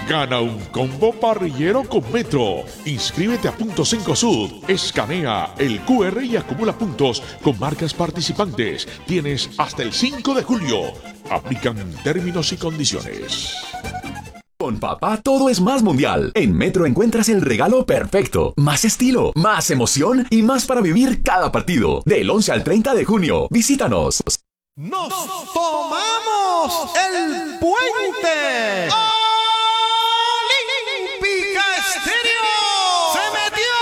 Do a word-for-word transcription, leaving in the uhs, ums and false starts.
Gana un combo parrillero con Metro. Inscríbete a Puntos Cencosud. Escanea el Q R y acumula puntos con marcas participantes. Tienes hasta el cinco de julio. Aplican términos y condiciones. Con papá todo es más mundial. En Metro encuentras el regalo perfecto. Más estilo, más emoción y más para vivir cada partido. Del once al treinta de junio. Visítanos. ¡Nos tomamos el puente! ¡Oh!